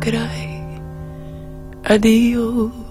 caray, adiós.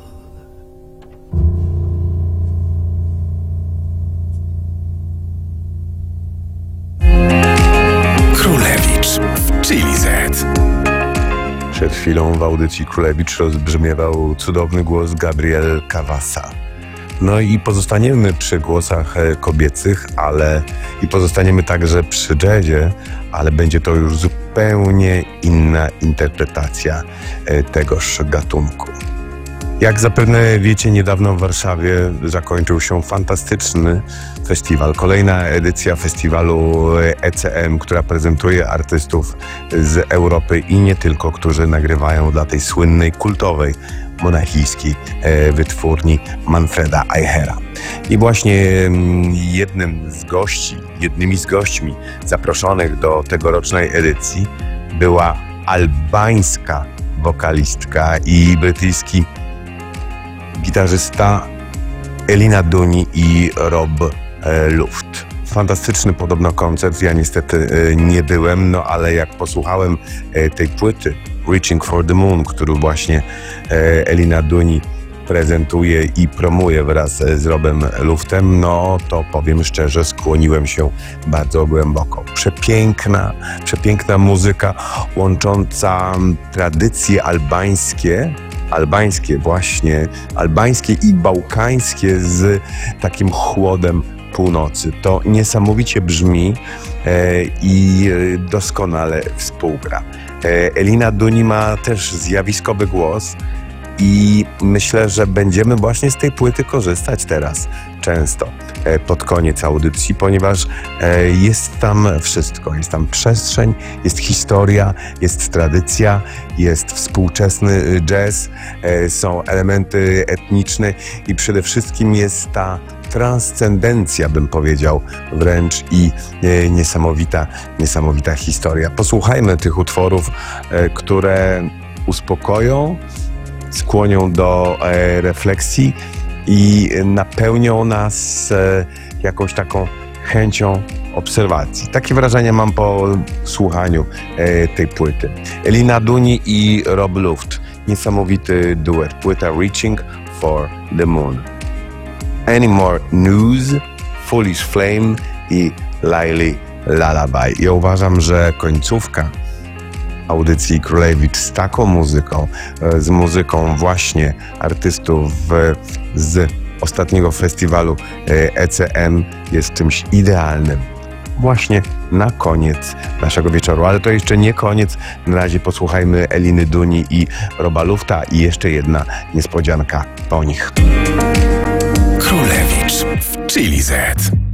Królewicz w Chili Z. Przed chwilą w audycji Królewicz rozbrzmiewał cudowny głos Gabriel Cavassa. No i pozostaniemy przy głosach kobiecych, i pozostaniemy także przy jazzie, ale będzie to już zupełnie inna interpretacja tegoż gatunku. Jak zapewne wiecie, niedawno w Warszawie zakończył się fantastyczny festiwal. Kolejna edycja festiwalu ECM, która prezentuje artystów z Europy i nie tylko, którzy nagrywają dla tej słynnej, kultowej, monachijskiej wytwórni Manfreda Eichera. I właśnie jednymi z gośćmi zaproszonych do tegorocznej edycji była albańska wokalistka i brytyjski gitarzysta Elina Duni i Rob Luft. Fantastyczny podobno koncert, ja niestety nie byłem, no ale jak posłuchałem tej płyty Reaching for the Moon, którą właśnie Elina Duni prezentuje i promuje wraz z Robem Luftem, no to powiem szczerze, skłoniłem się bardzo głęboko. Przepiękna muzyka łącząca tradycje albańskie i bałkańskie z takim chłodem północy. To niesamowicie brzmi i doskonale współgra. Elina Duni ma też zjawiskowy głos i myślę, że będziemy właśnie z tej płyty korzystać teraz często pod koniec audycji, ponieważ jest tam wszystko. Jest tam przestrzeń, jest historia, jest tradycja, jest współczesny jazz, są elementy etniczne i przede wszystkim jest ta transcendencja, bym powiedział, wręcz i niesamowita historia. Posłuchajmy tych utworów, które uspokoją, skłonią do refleksji i napełnią nas jakąś taką chęcią obserwacji. Takie wrażenie mam po słuchaniu tej płyty. Elina Duni i Rob Luft. Niesamowity duet. Płyta Reaching for the Moon. Any More News, Foolish Flame i Laili Lullaby. Ja uważam, że końcówka audycji Królewicz z taką muzyką, z muzyką właśnie artystów z ostatniego festiwalu ECM jest czymś idealnym. Właśnie na koniec naszego wieczoru. Ale to jeszcze nie koniec. Na razie posłuchajmy Eliny Duni i Roba Lufta i jeszcze jedna niespodzianka po nich. Królewicz w Chili Z.